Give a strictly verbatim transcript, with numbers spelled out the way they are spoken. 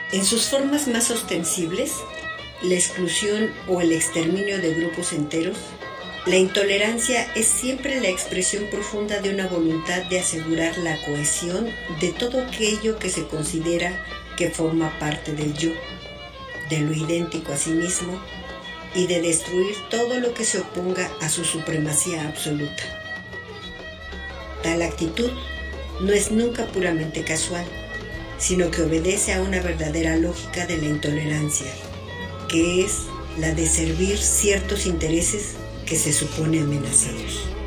En sus formas más ostensibles, la exclusión o el exterminio de grupos enteros, la intolerancia es siempre la expresión profunda de una voluntad de asegurar la cohesión de todo aquello que se considera que forma parte del yo, de lo idéntico a sí mismo, y de destruir todo lo que se oponga a su supremacía absoluta. Tal actitud no es nunca puramente casual, sino que obedece a una verdadera lógica de la intolerancia, que es la de servir ciertos intereses que se supone amenazados.